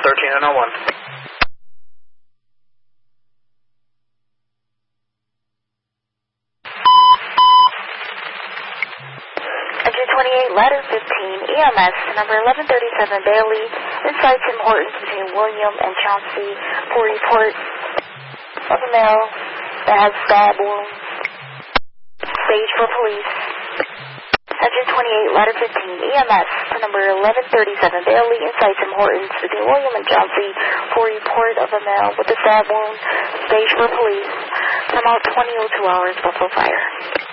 13 and 01. Engine 28, ladder 15, EMS, number 1137 Bailey, inside Tim Hortons between William and Chauncey for report of a male that has stab wounds. Stage for police. Engine 28, ladder 15, EMS, number 1137 Bailey, inside Tim Hortons between William and Chauncey for report of a male with a stab wound. Stage for police. Come out 2002 hours, Buffalo Fire.